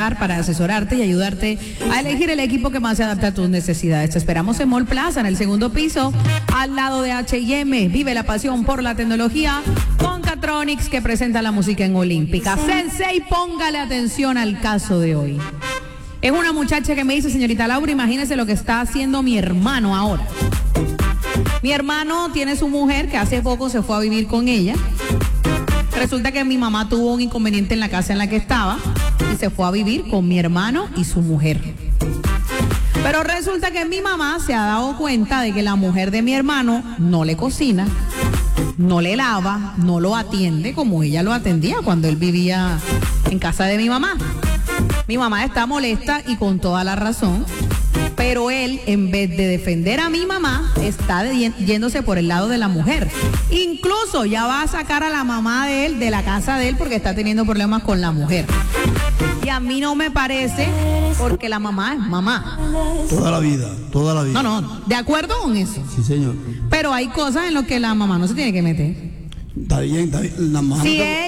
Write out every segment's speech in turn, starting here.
orientar, para asesorarte y ayudarte a elegir el equipo que más se adapte a tus necesidades. Te esperamos en Mall Plaza, en el segundo piso, al lado de H&M. Vive la pasión por la tecnología con Catronics, que presenta la música en Olímpica. Sensei, póngale atención al caso de hoy. Es una muchacha que me dice, señorita Laura, imagínese lo que está haciendo mi hermano ahora. Mi hermano tiene su mujer que hace poco se fue a vivir con ella. Resulta que mi mamá tuvo un inconveniente en la casa en la que estaba y se fue a vivir con mi hermano y su mujer. Pero resulta que mi mamá se ha dado cuenta de que la mujer de mi hermano no le cocina, no le lava, no lo atiende como ella lo atendía cuando él vivía en casa de mi mamá. Mi mamá está molesta y con toda la razón, pero él, en vez de defender a mi mamá, está yéndose por el lado de la mujer. Incluso ya va a sacar a la mamá de él de la casa de él porque está teniendo problemas con la mujer. Y a mí no me parece, porque la mamá es mamá. Toda la vida, toda la vida. No, de acuerdo con eso. Sí, señor. Pero hay cosas en las que la mamá no se tiene que meter. Está bien. La mamá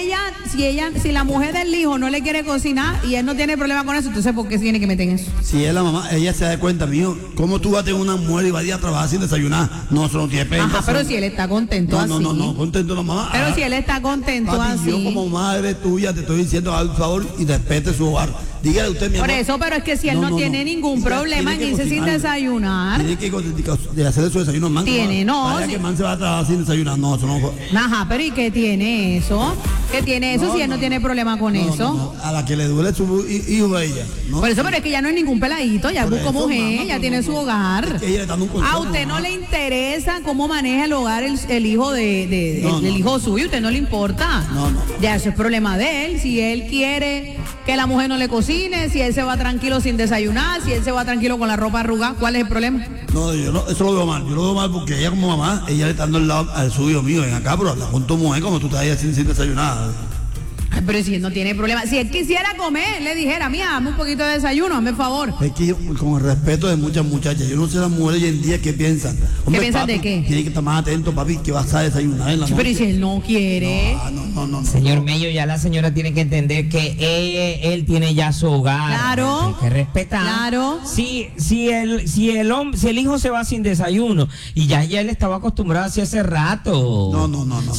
Si la mujer del hijo no le quiere cocinar y él no tiene problema con eso, entonces ¿por qué se tiene que meter en eso? Si es la mamá, ella se da cuenta, mío, ¿cómo tú vas a tener una mujer y vas a ir a trabajar sin desayunar? No, eso no tiene pena. Ajá, pero si él está contento así. No, contento la mamá. Pero si él está contento papi, así. Yo como madre tuya te estoy diciendo, al favor, y respete su hogar. Dígale usted, mi amor. Por eso, pero es que si él no tiene ningún problema en irse sin desayunar. Tiene que hacerle su desayuno, man. Tiene, no. Que man se va a trabajar sin desayunar, no, eso no. Ajá, pero ¿y qué tiene eso? ¿Qué tiene eso si él no tiene problema con eso? A la que le duele su hijo a ella. Por eso, pero es que ya no es ningún peladito, ya buscó mujer, ya tiene su hogar. Es que ella le está dando un consejo, a usted no le interesa cómo maneja el hogar el hijo el hijo suyo, a usted no le importa. No. Ya eso es problema de él. Si él quiere que la mujer no le cocine, si él se va tranquilo sin desayunar, si él se va tranquilo con la ropa arrugada, ¿cuál es el problema? No, eso lo veo mal. Yo lo veo mal porque ella como mamá, ella le está dando el lado al suyo mío, ven acá, pero habla con tu mujer como tú estás ahí sin desayunar. Ay, pero si él no tiene problema, si él quisiera comer, le dijera, mía, dame un poquito de desayuno, hazme el favor. Es que yo, con el respeto de muchas muchachas, yo no sé las mujeres hoy en día qué piensan. Hombre, ¿qué piensan de qué? Tiene que estar más atento, papi, que vas a desayunar en la noche. Pero si él no quiere. No. Señor Mello, ya la señora tiene que entender que él tiene ya su hogar. Claro. Hay que respetar. Claro. Si el hijo se va sin desayuno y ya él estaba acostumbrado así hace rato. No.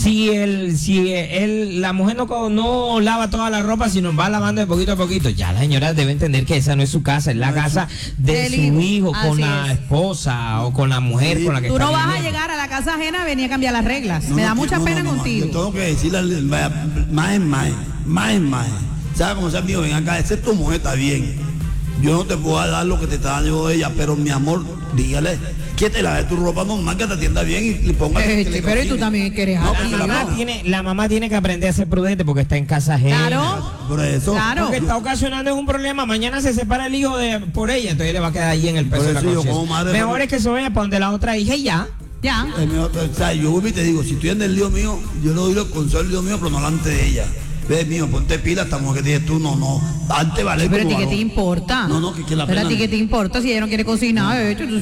Si la mujer no lava toda la ropa, sino va lavando de poquito a poquito, ya la señora debe entender que esa no es su casa, es la casa de su hijo con la esposa o con la mujer con la que tú está no vas viviendo. a llegar a la casa ajena a venir a cambiar las reglas. Me da mucha pena contigo. Yo tengo que decirle más. ¿Sabes cómo sea mío? Ven acá, esa es tu mujer, está bien. Yo no te puedo dar lo que te está dando ella, pero mi amor, dígale que te lave tu ropa normal, que te atienda bien y ponga. Pero y tú también quieres La mamá tiene que aprender a ser prudente porque está en casa ajena. Claro. Por eso. Claro. Porque está ocasionando un problema. Mañana se separa el hijo por ella, entonces le va a quedar ahí en el peso de la conciencia. Mejor es que se vaya para donde la otra hija y ya. O sea, yo te digo, si estoy en el lío mío, yo le doy los consejos del lío mío, pero no delante de ella. Ve, mío, ponte pila, esta mujer que tienes tú, no. Antes vale. Pero a ti qué te importa. No, que la pena. Pero a ti qué te importa si ella no quiere cocinar,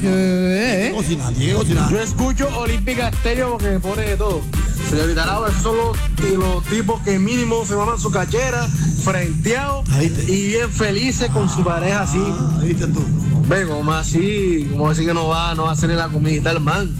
Tiene que cocinar. Yo escucho Olímpica Estéreo porque me pone de todo. Señorita Laura, esos son los tipos que mínimo se maman su cachera, frenteados y bien felices con su pareja así. ¿Viste tú? Ve, como así, como decir que no va a hacerle la comidita al man.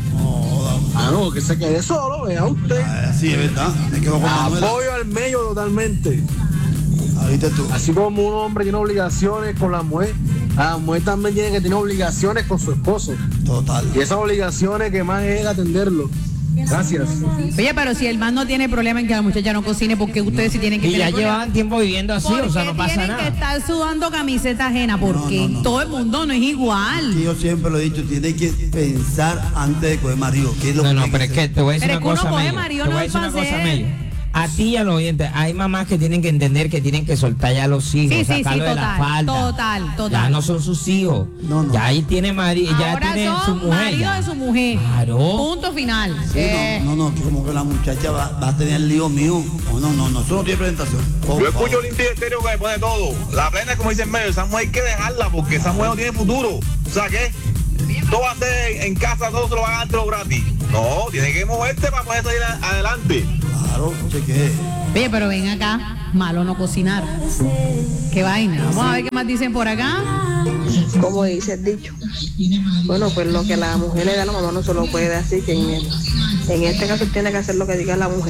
No, que se quede solo, vea usted. Sí, es verdad. Me quedo con apoyo al medio totalmente. ¿Viste tú? Así como un hombre tiene obligaciones con la mujer también tiene que tener obligaciones con su esposo. Total. Y esas obligaciones que más es atenderlo. Gracias. Oye, pero si el man no tiene problema en que la muchacha no cocine, ¿por qué ustedes sí tienen que y tener ya problema? llevaban tiempo viviendo así, o sea, no pasa nada. Tienen que estar sudando camiseta ajena, porque todo el mundo no es igual. Sí, yo siempre lo he dicho, tiene que pensar antes de coger marido. Pero es que te voy a decir una cosa, uno coge Mello. marido Te voy a decir una cosa, Mello. A ti y a los oyentes, hay mamás que tienen que entender que tienen que soltar ya a los hijos, sacarlo de la falda. Total. Ya no son sus hijos. Ya ahí tiene marido, ya tiene su mujer. Marido de su mujer. Claro. Punto final. Sí, que como que la muchacha va a tener el lío mío. No, eso no tiene presentación. Yo escucho Olímpica Estéreo que me pone todo. La plena, como dice en medio, esa mujer hay que dejarla porque esa mujer no tiene futuro. O sea, ¿qué? Todo va a ser en casa, todo se lo van a dar todo gratis. No, tiene que moverte para poder salir adelante. Claro, cheque. Oye, pero ven acá. malo no cocinar. Qué vaina. Vamos a ver qué más dicen por acá. Como dice el dicho. Bueno, pues lo que la mujer le da a la mamá no se lo puede decir, que en este caso tiene que hacer lo que diga la mujer.